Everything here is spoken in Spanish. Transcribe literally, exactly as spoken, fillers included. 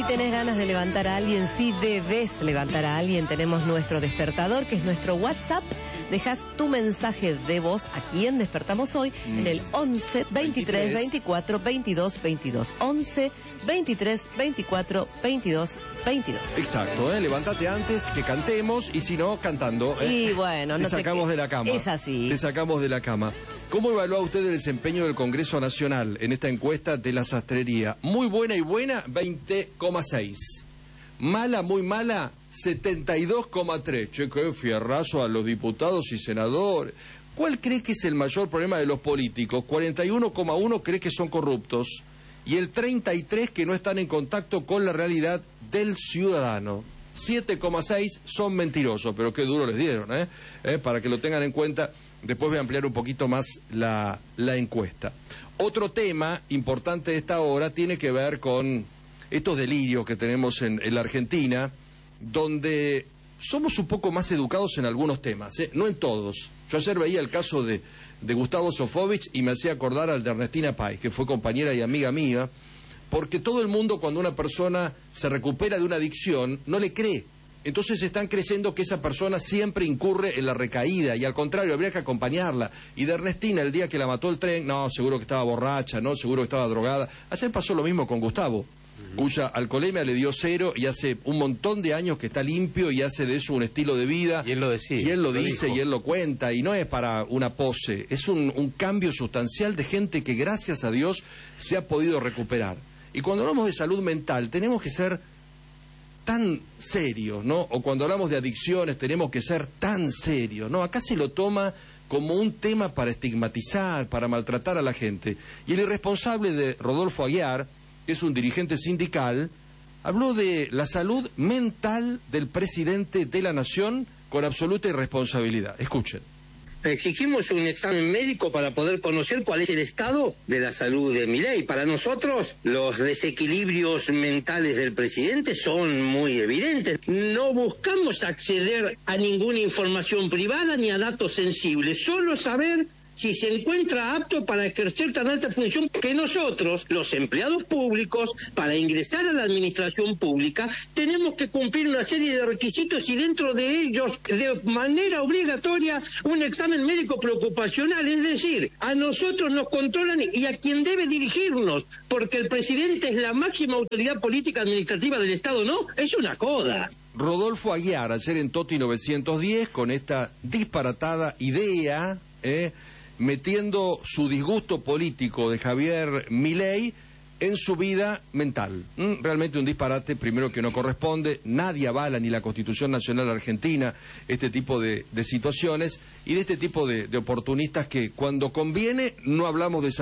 tenés ganas de levantar a alguien, si debes levantar a alguien, tenemos nuestro despertador, que es nuestro WhatsApp. Dejas tu mensaje de voz aquí en Despertamos Hoy mm. en el once, veintitrés, veinticuatro, veintidós, veintidós. once, veintitrés, veinticuatro, veintidós, veintidós. Exacto, ¿eh? Levántate antes que cantemos y si no, cantando. ¿eh? Y bueno, te no sacamos te... de la cama. Es así. Te sacamos de la cama. ¿Cómo evalúa usted el desempeño del Congreso Nacional en esta encuesta de la sastrería? Muy buena y buena, veinte coma seis. Mala, muy mala, setenta y dos coma tres. Che, qué fierrazo a los diputados y senadores. ¿Cuál cree que es el mayor problema de los políticos? cuarenta y uno coma uno cree que son corruptos y el treinta y tres que no están en contacto con la realidad del ciudadano. siete coma seis son mentirosos, pero qué duro les dieron, ¿eh? ¿eh? Para que lo tengan en cuenta, después voy a ampliar un poquito más la, la encuesta. Otro tema importante de esta hora tiene que ver con estos delirios que tenemos en, en la Argentina, donde somos un poco más educados en algunos temas, ¿eh? No en todos. Yo ayer veía el caso de, de Gustavo Sofovich y me hacía acordar al de Ernestina Páez, que fue compañera y amiga mía, porque todo el mundo, cuando una persona se recupera de una adicción, no le cree. Entonces están creyendo que esa persona siempre incurre en la recaída, y al contrario, habría que acompañarla. Y de Ernestina, el día que la mató el tren, no, seguro que estaba borracha, no, seguro que estaba drogada. Ayer pasó lo mismo con Gustavo, uh-huh. cuya alcoholemia le dio cero y hace un montón de años que está limpio y hace de eso un estilo de vida. Y él lo decía. Y él lo, lo dice dijo. y él lo cuenta, y no es para una pose, es un, un cambio sustancial de gente que gracias a Dios se ha podido recuperar. Y cuando hablamos de salud mental tenemos que ser tan serios, ¿no? O cuando hablamos de adicciones tenemos que ser tan serios, ¿no? Acá se lo toma como un tema para estigmatizar, para maltratar a la gente. Y el irresponsable de Rodolfo Aguiar, que es un dirigente sindical, habló de la salud mental del presidente de la Nación con absoluta irresponsabilidad. Escuchen. Exigimos un examen médico para poder conocer cuál es el estado de la salud de Milei. Para nosotros, los desequilibrios mentales del presidente son muy evidentes. No buscamos acceder a ninguna información privada ni a datos sensibles, solo saber si se encuentra apto para ejercer tan alta función que nosotros, los empleados públicos, para ingresar a la administración pública, tenemos que cumplir una serie de requisitos y dentro de ellos, de manera obligatoria, un examen médico preocupacional. Es decir, a nosotros nos controlan y a quien debe dirigirnos, porque el presidente es la máxima autoridad política administrativa del Estado, ¿no? Es una joda. Rodolfo Aguiar, ayer en Toti novecientos diez, con esta disparatada idea, ¿eh? metiendo su disgusto político de Javier Milei en su vida mental. ¿Mm? Realmente un disparate, primero que no corresponde, nadie avala, ni la Constitución Nacional Argentina, este tipo de, de situaciones y de este tipo de, de oportunistas que cuando conviene no hablamos de salud.